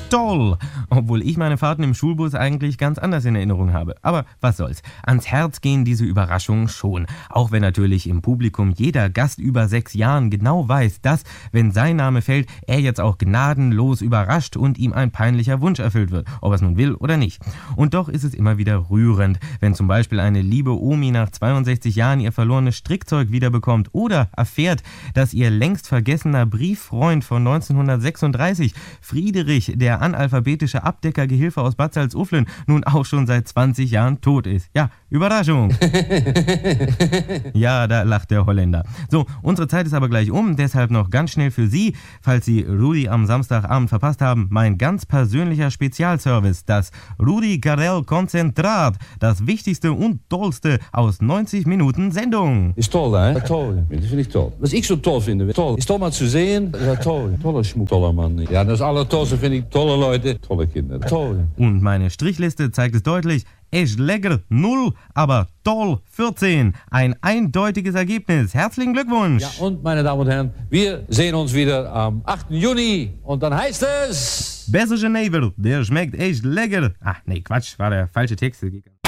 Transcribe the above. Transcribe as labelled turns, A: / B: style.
A: toll. Obwohl ich meine Fahrten im Schulbus eigentlich ganz anders in Erinnerung habe. Aber was soll's. Ans Herz gehen diese Überraschungen schon. Auch wenn natürlich im Publikum jeder Gast über 6 Jahren genau weiß, dass, wenn sein Name fällt, er jetzt auch gnadenlos überrascht und ihm ein peinlicher Wunsch erfüllt wird, ob er es nun will oder nicht. Und doch ist es immer wieder rührend, wenn zum Beispiel eine liebe Omi nach 62 Jahren ihr verlorenes Strickzeug wiederbekommt oder erfährt, dass ihr längst vergessener Brieffreund von 1936, Friedrich, der analphabetische Abdeckergehilfe aus Bad Salzuflen, nun auch schon seit 20 Jahren tot ist. Ja, Überraschung. Ja, da lacht der Holländer. So, unsere Zeit ist aber gleich um, deshalb noch ganz schnell für Sie, falls Sie Rudi am Samstagabend verpasst haben, mein ganz persönlicher Spezialservice, das Rudi Carrell Konzentrat, das Wichtigste und Tollste aus 90 Minuten Sendung.
B: Is toll, hè? Toll. Dat vind ik toll. Wat ik zo toll finde, toll. Is toll mal zu sehen. Ja, toll. Toller Schmuck, toller Mann. Ja, das Allertollste finde ich tolle Leute, tolle Kinder. Toll.
A: Und meine Strichliste zeigt es deutlich. Echt lecker 0, aber toll 14. Ein eindeutiges Ergebnis. Herzlichen Glückwunsch.
B: Ja, und meine Damen und Herren, wir sehen uns wieder am 8. Juni. Und dann heißt es...
A: Besser Genever, der schmeckt echt lecker. Ach, nee, Quatsch, war der falsche Text.